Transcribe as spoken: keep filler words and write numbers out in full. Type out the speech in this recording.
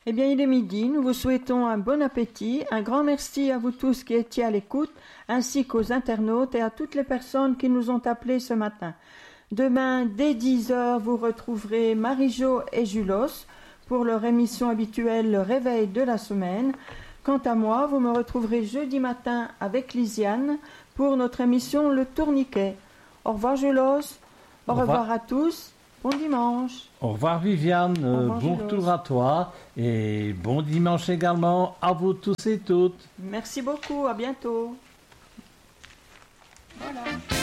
Eh bien, il est midi, nous vous souhaitons un bon appétit, un grand merci à vous tous qui étiez à l'écoute, ainsi qu'aux internautes et à toutes les personnes qui nous ont appelés ce matin. Demain, dès dix heures, vous retrouverez Marie-Jo et Julos pour leur émission habituelle Le Réveil de la semaine. Quant à moi, vous me retrouverez jeudi matin avec Lisiane pour notre émission Le Tourniquet. Au revoir Julos, au, au revoir. revoir à tous, bon dimanche. Au revoir Viviane, au revoir, bon Julos. retour à toi et bon dimanche également à vous tous et toutes. Merci beaucoup, à bientôt. Voilà.